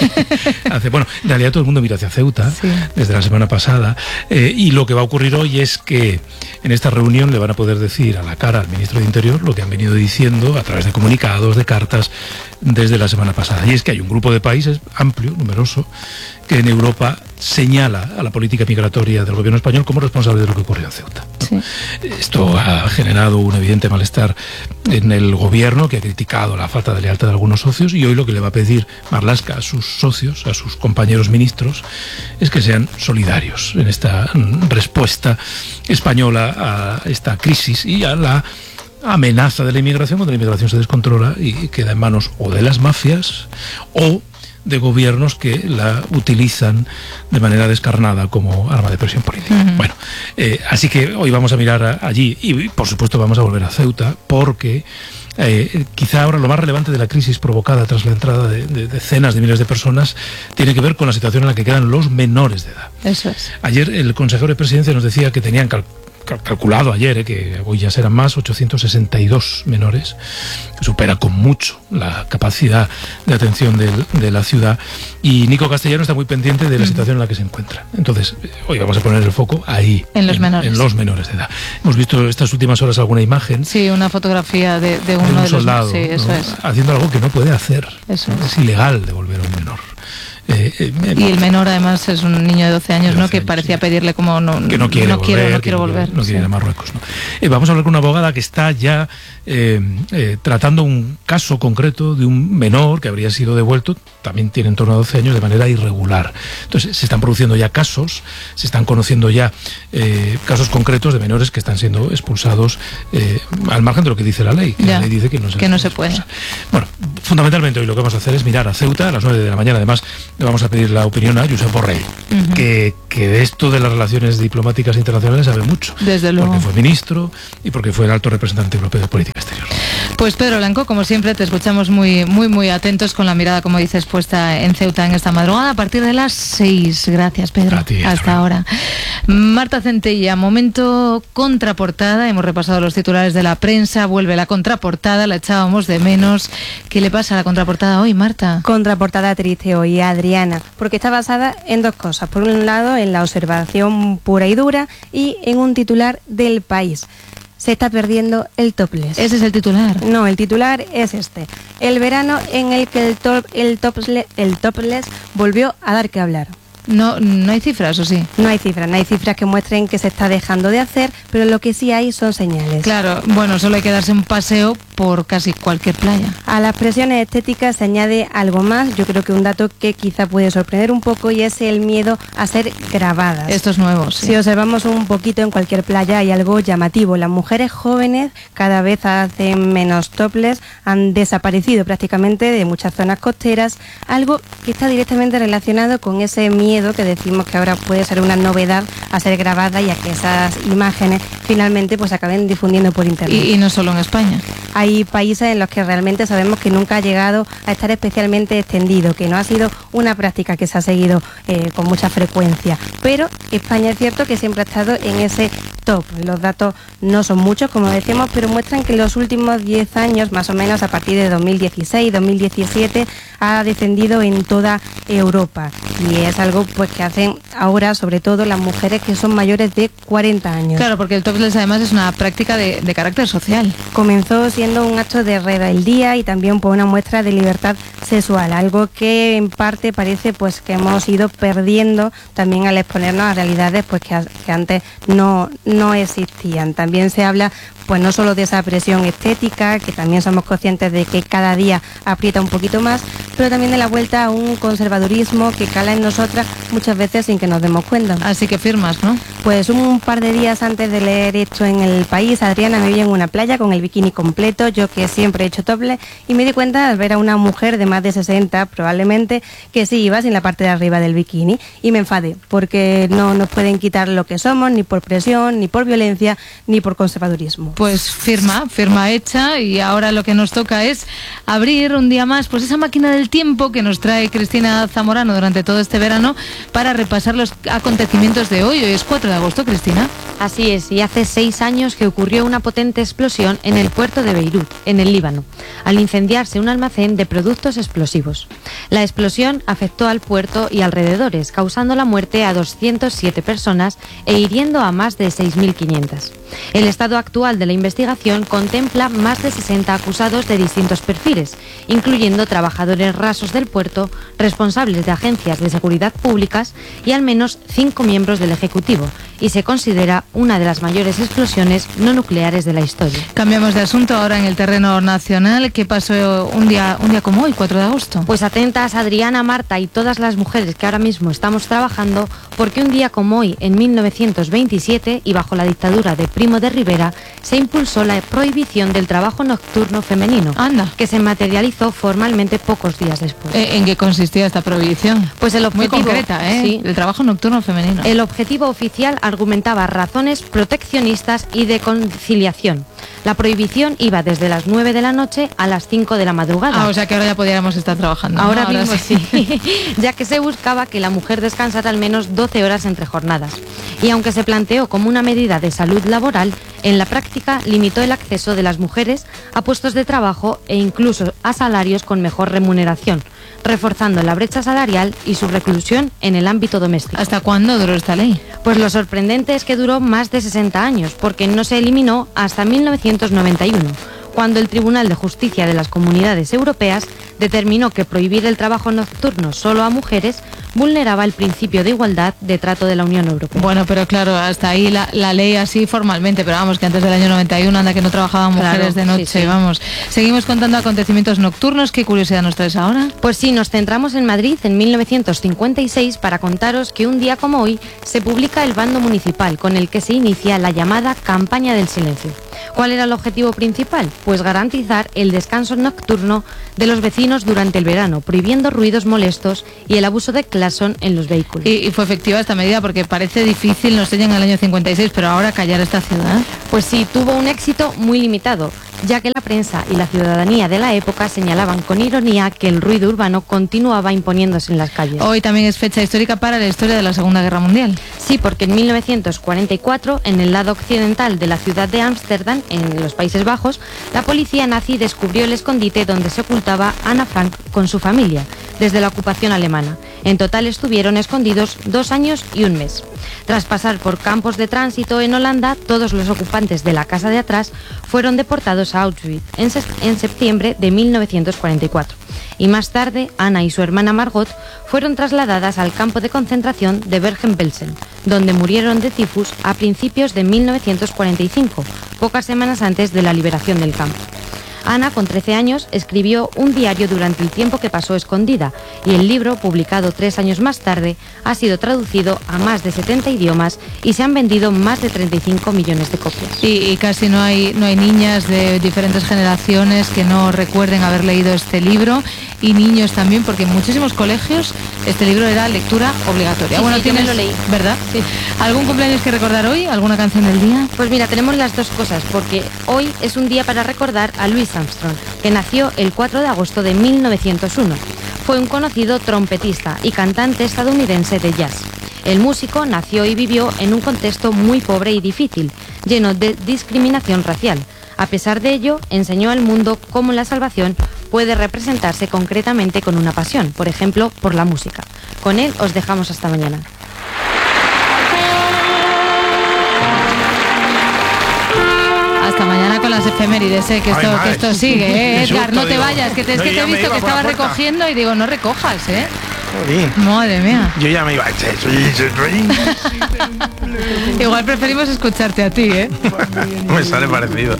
hace- bueno, en realidad todo el mundo mira hacia Ceuta desde la semana pasada, eh, y lo que va a ocurrir hoy es que en esta reunión le van a poder decir a la cara al ministro de Interior lo que han venido diciendo a través de comunicados, de cartas, desde la semana pasada. Y es que hay un grupo de países amplio, numeroso, que en Europa señala a la política migratoria del gobierno español como responsable de lo que ocurrió en Ceuta. Sí. Esto ha generado un evidente malestar en el gobierno, que ha criticado la falta de lealtad de algunos socios, y hoy lo que le va a pedir Marlaska a sus socios, a sus compañeros ministros, es que sean solidarios en esta mm, respuesta española a esta crisis y a la amenaza de la inmigración, cuando la inmigración se descontrola y queda en manos o de las mafias o de gobiernos que la utilizan de manera descarnada como arma de presión política. Ujú. Bueno, eh, así que hoy vamos a mirar a- allí y, por supuesto, vamos a volver a Ceuta, porque eh, quizá ahora lo más relevante de la crisis provocada tras la entrada de, de decenas de miles de personas tiene que ver con la situación en la que quedan los menores de edad. Eso es. Ayer el consejero de Presidencia nos decía que tenían cal- cal- calculado ayer, eh, que hoy ya serán más, ochocientos sesenta y dos menores, que supera con mucho la capacidad de atención del- de la ciudad, y Nico Castellano está muy pendiente de la situación en la que se encuentra. Entonces, eh, hoy vamos a poner el foco ahí, En los menores. en los menores de edad. Hemos visto estas últimas horas alguna imagen Sí, una fotografía de, de de uno un de los... soldado, Sí, eso ¿no? es. haciendo algo que no puede hacer. Eso es ilegal devolver a un menor. Eh, eh, Y el menor además es un niño de doce años, ¿no? Que parecía pedirle como no, que no quiere no volver, quiero, no que quiero volver. no quiere Sí. ir a Marruecos. ¿no? Eh, vamos a hablar con una abogada que está ya eh, eh, tratando un caso concreto de un menor que habría sido devuelto, también tiene en torno a doce años, de manera irregular. Entonces se están produciendo ya casos, se están conociendo ya eh, casos concretos de menores que están siendo expulsados eh, al margen de lo que dice la ley, que Ya, la ley dice que no se que no se puede. Bueno, fundamentalmente hoy lo que vamos a hacer es mirar a Ceuta a las nueve de la mañana. Además, le vamos a pedir la opinión a Josep Borrell, Ujú. que, que de esto de las relaciones diplomáticas internacionales sabe mucho. Desde luego. Porque fue ministro y porque fue el alto representante europeo de política exterior. Pues Pedro Blanco, como siempre, te escuchamos muy, muy, muy atentos con la mirada, como dices, puesta en Ceuta en esta madrugada a partir de las seis. Gracias, Pedro. A ti, hasta hasta ahora. Marta Centella, momento contraportada. Hemos repasado los titulares de la prensa. Vuelve la contraportada, la echábamos de menos. ¿Qué le pasa a la contraportada hoy, Marta? Contraportada triste hoy, Adriana, porque está basada en dos cosas. Por un lado, en la observación pura y dura, y en un titular del País. Se está perdiendo el topless. Ese es el titular. No, el titular es este. El verano en el que el, top, el, topless, el topless volvió a dar que hablar. No, no hay cifras, ¿o sí? No hay cifras, no hay cifras que muestren que se está dejando de hacer, pero lo que sí hay son señales. Claro, bueno, solo hay que darse un paseo por casi cualquier playa. A las presiones estéticas se añade algo más, yo creo que un dato que quizá puede sorprender un poco, y es el miedo a ser grabadas. Esto es nuevo, sí. Si observamos un poquito en cualquier playa hay algo llamativo. Las mujeres jóvenes cada vez hacen menos topless, han desaparecido prácticamente de muchas zonas costeras, algo que está directamente relacionado con ese miedo que decimos que ahora puede ser una novedad a ser grabada y a que esas imágenes finalmente pues acaben difundiendo por internet. Y, y no solo en España. Hay países en los que realmente sabemos que nunca ha llegado a estar especialmente extendido, que no ha sido una práctica que se ha seguido eh, con mucha frecuencia, pero España es cierto que siempre ha estado en ese top. Los datos no son muchos, como decíamos, pero muestran que en los últimos diez años, más o menos a partir de dos mil dieciséis, dos mil diecisiete, ha descendido en toda Europa, y es algo pues que hacen ahora sobre todo las mujeres que son mayores de cuarenta años. Claro, porque el topless además es una práctica de, de carácter social. Comenzó siendo un acto de rebeldía y también por una muestra de libertad sexual, algo que en parte parece pues que hemos ido perdiendo también al exponernos a realidades pues que, que antes no, no existían. También se habla pues no solo de esa presión estética, que también somos conscientes de que cada día aprieta un poquito más, pero también de la vuelta a un conservadurismo que cala en nosotras muchas veces sin que nos demos cuenta. Así que firmas, ¿no? Pues un par de días antes de leer esto en El País, Adriana me vi en una playa con el bikini completo, yo que siempre he hecho topless, y me di cuenta al ver a una mujer de más de sesenta probablemente que sí iba sin la parte de arriba del bikini, y me enfadé porque no nos pueden quitar lo que somos, ni por presión, ni por violencia, ni por conservadurismo. Pues firma, firma hecha, y ahora lo que nos toca es abrir un día más pues esa máquina del tiempo que nos trae Cristina Zamorano durante todo este verano para repasar los acontecimientos de hoy. Hoy es cuatro de agosto, Cristina. Así es, y hace seis años que ocurrió una potente explosión en el puerto de Beirut, en el Líbano, al incendiarse un almacén de productos explosivos. La explosión afectó al puerto y alrededores, causando la muerte a doscientas siete personas e hiriendo a más de seis mil quinientas. El estado actual de la investigación contempla más de sesenta acusados de distintos perfiles, incluyendo trabajadores rasos del puerto, responsables de agencias de seguridad públicas y al menos cinco miembros del Ejecutivo, y se considera una de las mayores explosiones no nucleares de la historia. Cambiamos de asunto ahora en el terreno nacional. ¿Qué pasó un día, un día como hoy, cuatro de agosto? Pues atentas, Adriana, Marta y todas las mujeres que ahora mismo estamos trabajando, porque un día como hoy, en mil novecientos veintisiete, y bajo la dictadura de Primo de Rivera, se impulsó la prohibición del trabajo nocturno femenino. Anda. Que se materializó formalmente pocos días después. ¿En qué consistía esta prohibición? Pues el objetivo... Muy concreta, ¿eh? Sí. El trabajo nocturno femenino. El objetivo oficial argumentaba razones proteccionistas y de conciliación. La prohibición iba desde las nueve de la noche a las cinco de la madrugada. Ah, o sea que ahora ya podríamos estar trabajando. Ahora, ¿no? ahora mismo sí, sí. Ya que se buscaba que la mujer descansara al menos doce horas entre jornadas. Y aunque se planteó como una medida de salud laboral, en la práctica limitó el acceso de las mujeres a puestos de trabajo e incluso a salarios con mejor remuneración, reforzando la brecha salarial y su reclusión en el ámbito doméstico. ¿Hasta cuándo duró esta ley? Pues lo sorprendente es que duró más de sesenta años, porque no se eliminó hasta mil novecientos noventa y uno, cuando el Tribunal de Justicia de las Comunidades Europeas determinó que prohibir el trabajo nocturno solo a mujeres vulneraba el principio de igualdad de trato de la Unión Europea. Bueno, pero claro, hasta ahí la, la ley así formalmente, pero vamos, que antes del año noventa y uno anda que no trabajaban mujeres Claro, de noche, sí, sí. vamos. Seguimos contando acontecimientos nocturnos. ¿Qué curiosidad nos traes ahora? Pues sí, nos centramos en Madrid en mil novecientos cincuenta y seis para contaros que un día como hoy se publica el bando municipal con el que se inicia la llamada Campaña del Silencio. ¿Cuál era el objetivo principal? Pues garantizar el descanso nocturno de los vecinos durante el verano, prohibiendo ruidos molestos y el abuso de claxon en los vehículos. Y, y fue efectiva esta medida porque parece difícil, nos sé, en el año cincuenta y seis, pero ahora callar esta ciudad. Pues sí, tuvo un éxito muy limitado, ya que la prensa y la ciudadanía de la época señalaban con ironía que el ruido urbano continuaba imponiéndose en las calles. Hoy también es fecha histórica para la historia de la Segunda Guerra Mundial. Sí, porque en mil novecientos cuarenta y cuatro, en el lado occidental de la ciudad de Ámsterdam, en los Países Bajos, la policía nazi descubrió el escondite donde se ocultaba Ana Frank con su familia, desde la ocupación alemana. En total estuvieron escondidos dos años y un mes. Tras pasar por campos de tránsito en Holanda, todos los ocupantes de la casa de atrás fueron deportados a Auschwitz en, se en septiembre de mil novecientos cuarenta y cuatro. Y más tarde, Ana y su hermana Margot fueron trasladadas al campo de concentración de Bergen-Belsen, donde murieron de tifus a principios de mil novecientos cuarenta y cinco, pocas semanas antes de la liberación del campo. Ana, con trece años, escribió un diario durante el tiempo que pasó escondida y el libro, publicado tres años más tarde, ha sido traducido a más de setenta idiomas y se han vendido más de treinta y cinco millones de copias. Y, y casi no hay, no hay niñas de diferentes generaciones que no recuerden haber leído este libro, y niños también, porque en muchísimos colegios este libro era lectura obligatoria. Sí, bueno, sí, yo me tienes, lo leí. ¿verdad? Sí. ¿Algún cumpleaños que recordar hoy? ¿Alguna canción del día? Pues mira, tenemos las dos cosas, porque hoy es un día para recordar a Louis Armstrong, que nació el cuatro de agosto de mil novecientos uno. Fue un conocido trompetista y cantante estadounidense de jazz. El músico nació y vivió en un contexto muy pobre y difícil, lleno de discriminación racial. A pesar de ello, enseñó al mundo cómo la salvación puede representarse concretamente con una pasión, por ejemplo, por la música. Con él os dejamos hasta mañana. Hasta mañana con las efemérides, ¿eh? que, esto, Ay, que esto sigue, ¿eh? Qué Edgar, susto, no te digo. vayas, que te, es No, que yo te he ya me visto iba que por la estabas puerta. recogiendo y digo, no recojas, ¿eh? Joder. Madre mía. Yo ya me iba. Igual preferimos escucharte a ti, ¿eh? Me sale parecido.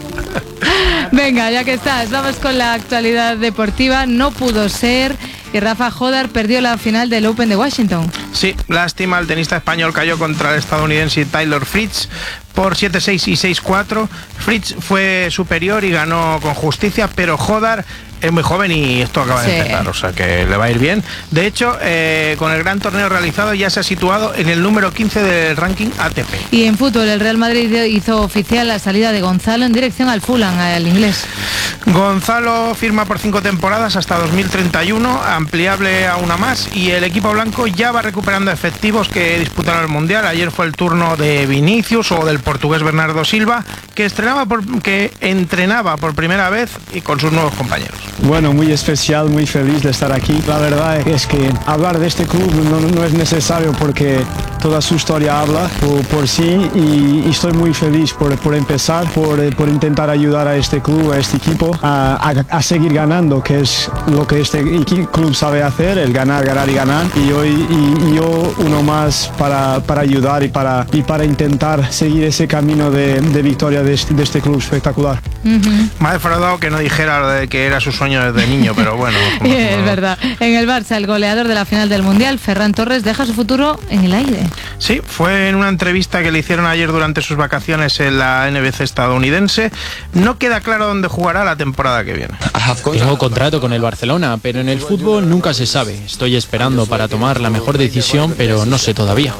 Venga, ya que estás, vamos con la actualidad deportiva. No pudo ser que Rafa Jodar perdió la final del Open de Washington. Sí, lástima, el tenista español cayó contra el estadounidense Taylor Fritz por siete seis y seis cuatro. Fritz fue superior y ganó con justicia, pero Jodar es muy joven y esto acaba de Sí. empezar, o sea que le va a ir bien. De hecho, eh, con el gran torneo realizado ya se ha situado en el número quince del ranking A T P. Y en fútbol, el Real Madrid hizo oficial la salida de Gonzalo en dirección al Fulham, al inglés. Gonzalo firma por cinco temporadas hasta dos mil treinta y uno, ampliable a una más, y el equipo blanco ya va recuperando efectivos que disputaron el Mundial. Ayer fue el turno de Vinicius o del portugués Bernardo Silva, que estrenaba por, que entrenaba por primera vez y con sus nuevos compañeros. Bueno, muy especial, muy feliz de estar aquí. La verdad es que hablar de este club no, no es necesario porque toda su historia habla por, por sí y, y estoy muy feliz por, por empezar, por, por intentar ayudar a este club, a este equipo a, a, a seguir ganando, que es lo que este club sabe hacer, el ganar, ganar y ganar. Y hoy y, y yo uno más para, para ayudar y para, y para intentar seguir ese camino de, de victoria de este, de este club espectacular. Uh-huh. Me ha defraudado que no dijera lo de que era su sueño desde niño, pero bueno. Como, es verdad. En el Barça, el goleador de la final del Mundial, Ferran Torres, deja su futuro en el aire. Sí, fue en una entrevista que le hicieron ayer durante sus vacaciones en la N B C estadounidense. No queda claro dónde jugará la temporada que viene. Tengo contrato con el Barcelona, pero en el fútbol nunca se sabe. Estoy esperando para tomar la mejor decisión, pero no sé todavía.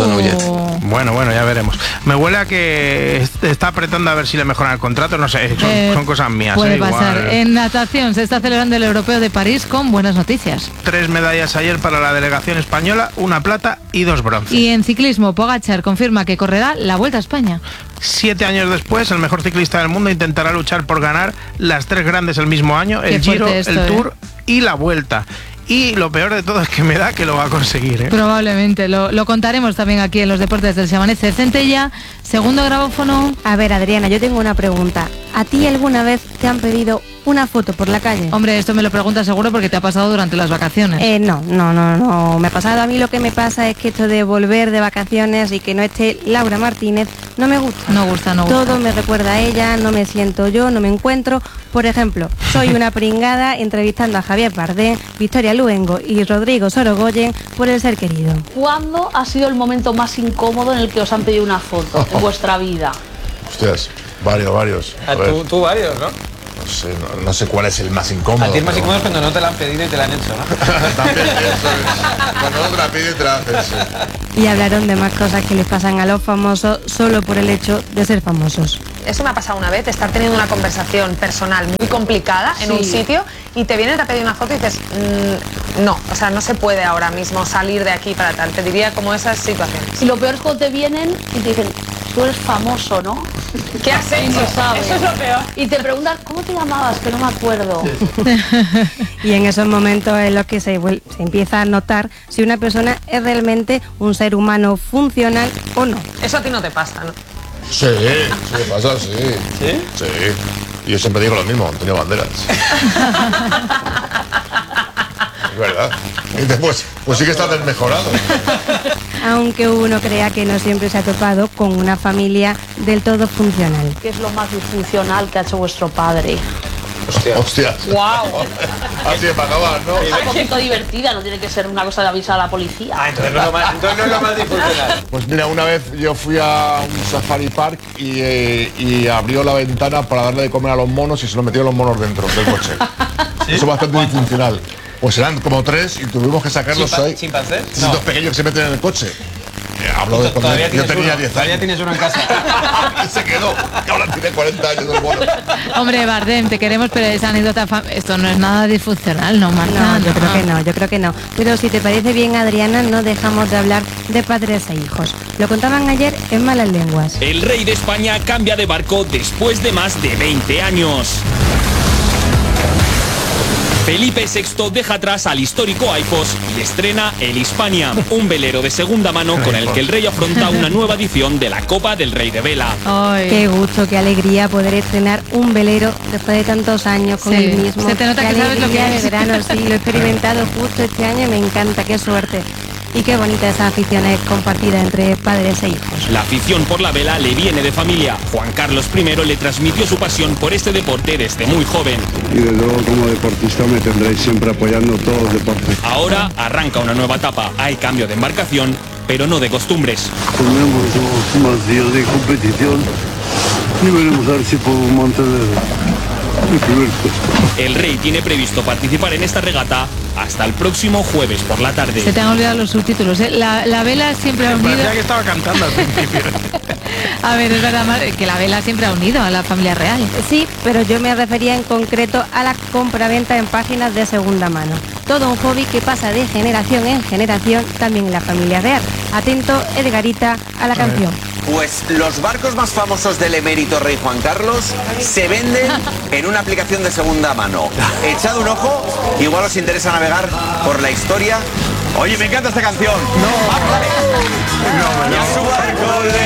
Oh. Bueno, bueno, ya veremos. Me huele a que está apretando a ver si le mejoran el contrato, no sé, son, Eh, son cosas mías. Puede eh, pasar. igual. En natación se está celebrando el Europeo de París con buenas noticias. Tres medallas ayer para la delegación española, una plata y dos bronces. Y en ciclismo, Pogačar confirma que correrá la Vuelta a España. Siete años después, el mejor ciclista del mundo intentará luchar por ganar las tres grandes el mismo año, Qué el Giro, fuerte esto, el ¿eh? Tour y la Vuelta. Y lo peor de todo es que me da que lo va a conseguir, ¿eh? Probablemente, lo, lo contaremos también aquí en los deportes del Se Amanece. Centella, segundo grabófono. A ver, Adriana, yo tengo una pregunta. ¿A ti alguna vez te han pedido una foto por la calle? Hombre, esto me lo preguntas seguro porque te ha pasado durante las vacaciones. Eh, no, no, no, no. Me ha pasado a mí, lo que me pasa es que esto de volver de vacaciones y que no esté Laura Martínez no me gusta. No gusta, no gusta. Todo me recuerda a ella, no me siento yo, no me encuentro. Por ejemplo, soy una pringada entrevistando a Javier Bardem, Victoria Luengo y Rodrigo Sorogoyen por El Ser Querido. ¿Cuándo ha sido el momento más incómodo en el que os han pedido una foto en vuestra vida? Hostias, varios, varios. A ver, Tú, tú varios, ¿no? no sé, no, no sé cuál es el más incómodo. A ti el más pero- incómodo es cuando no te la han pedido y te la han hecho, ¿no? También, eso es. Cuando no te la pide, te la hacen, sí. Y hablaron de más cosas que les pasan a los famosos solo por el hecho de ser famosos. Eso me ha pasado una vez, estar teniendo una conversación personal muy complicada en Sí. un sitio y te vienen a pedir una foto y dices, "Mm, no, o sea, no se puede ahora mismo salir de aquí para tal". Te diría como esas situaciones. Y lo peor es cuando te vienen y te dicen, tú eres famoso, ¿no? ¿Qué has Y hecho? no sabes. Eso es lo peor. Y te preguntan, ¿cómo te llamabas? Que no me acuerdo. Y en esos momentos es lo que se, vuel- se empieza a notar si una persona es realmente un ser humano funcional o no. Eso a ti no te pasa, ¿no? Sí, sí, me pasa, sí. ¿Sí? Sí. Y yo siempre digo lo mismo, Antonio Banderas. Es verdad. Y después, pues sí que está desmejorado. Aunque uno crea que no siempre se ha topado con una familia del todo funcional. ¿Qué es lo más disfuncional que ha hecho vuestro padre? Hostia. Hostia. Wow. Así es para acabar, ¿no? Es un poquito divertida, no tiene que ser una cosa de avisar a la policía. Ah, entonces no es lo más, entonces no es lo más disfuncional. Pues mira, una vez yo fui a un safari park y, eh, y abrió la ventana para darle de comer a los monos y se lo metió los monos dentro del coche. ¿Sí? Eso es bastante disfuncional. Pues eran como tres y tuvimos que sacarlos ¿Chimpa- ahí. chimpancés? Sí, No. dos pequeños que se meten en el coche. Eh, Hablo de cuando Todavía yo tienes tenía uno, diez años. Todavía tienes uno en casa. Y se quedó. Y ahora tiene cuarenta años el mono. Hombre, Bardem, te queremos, pero esa anécdota, fam- esto no es nada disfuncional, ¿no, Marta? No, yo creo que no, yo creo que no. Pero si te parece bien, Adriana, no dejamos de hablar de padres e hijos. Lo contaban ayer en Malas Lenguas. El rey de España cambia de barco después de más de veinte años. Felipe sexto deja atrás al histórico Aifos y estrena el Hispania, un velero de segunda mano con el que el rey afronta una nueva edición de la Copa del Rey de Vela. Ay. Qué gusto, qué alegría poder estrenar un velero después de tantos años con Sí, el mismo. se te nota Qué que sabes lo alegría que es. de verano, sí, lo he experimentado justo este año y me encanta, qué suerte. Y qué bonita esa afición es compartida entre padres e hijos. La afición por la vela le viene de familia. Juan Carlos primero le transmitió su pasión por este deporte desde muy joven. Y desde luego como deportista me tendréis siempre apoyando todos los deportes. Ahora arranca una nueva etapa. Hay cambio de embarcación, pero no de costumbres. Tendremos más días de competición y veremos a ver si podemos mantener el primer puesto. El rey tiene previsto participar en esta regata hasta el próximo jueves por la tarde. Se te han olvidado los subtítulos, ¿eh? La, la vela siempre ha unido... Parecía que estaba cantando al principio. A ver, es verdad, Mar, que la vela siempre ha unido a la familia real. Sí, pero yo me refería en concreto a la compraventa en páginas de segunda mano. Todo un hobby que pasa de generación en generación también en la familia real. Atento, Edgarita, a la canción. Pues los barcos más famosos del emérito rey Juan Carlos se venden en una aplicación de segunda mano. Echad un ojo, igual os interesa navegar por la historia. Oye, me encanta esta canción. No, no, no.